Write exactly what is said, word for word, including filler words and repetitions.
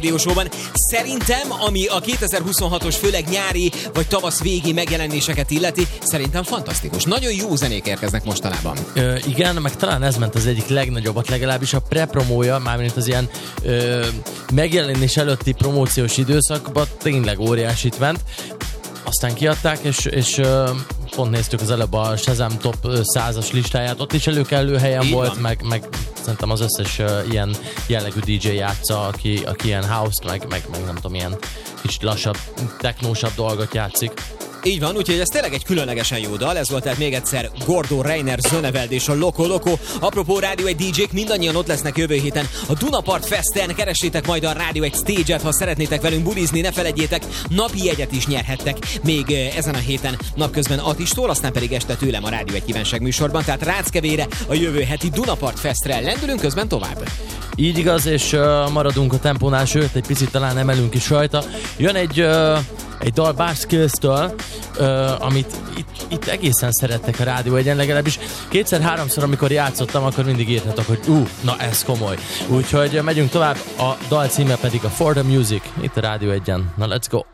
Rádiósóban. Szerintem, ami a kétezer-huszonhatos, főleg nyári vagy tavasz végi megjelenéseket illeti, szerintem fantasztikus. Nagyon jó zenék érkeznek mostanában. Ö, igen, meg talán ez ment az egyik legnagyobbat, legalábbis a pre-promója, mármint az ilyen ö, megjelenés előtti promóciós időszakban tényleg óriásit ment. Aztán kiadták, és, és ö, pont néztük az előbb a Shazam Top százas listáját, ott is előkelő helyen Így volt, van. meg, meg szerintem az összes uh, ilyen jellegű dé dzsé játsza, aki, aki ilyen house-t, meg, meg, meg nem tudom, ilyen kicsit lassabb, technósabb dolgot játszik. Így van, úgyhogy ez tényleg egy különlegesen jó dal. Ez volt tehát még egyszer Gordon Reiner, Zöneveld és a Loco Loco. Apropó Rádió egy dé dzsék, mindannyian ott lesznek jövő héten a Dunapart Festen. Keressétek majd a Rádió egy Stage-et, ha szeretnétek velünk bulizni, ne feledjétek, napi jegyet is nyerhettek még ezen a héten napközben Attistól, aztán pedig este tőlem a Rádió egy kívánság műsorban. Tehát ráckevére a jövő heti Dunapart Festre lendülünk, közben tovább. Így igaz, és uh, maradunk a tempónál, sőt, egy picit talán emelünk is rajta. Jön egy... Uh, egy dal Bass Skills-től, uh, amit itt, itt egészen szerettek a Rádió egyen, legalábbis kétszer-háromszor, amikor játszottam, akkor mindig írtatok, hogy ú, uh, na ez komoly. Úgyhogy megyünk tovább, a dal címe pedig a For the Music, itt a Rádió egyen. Na, let's go!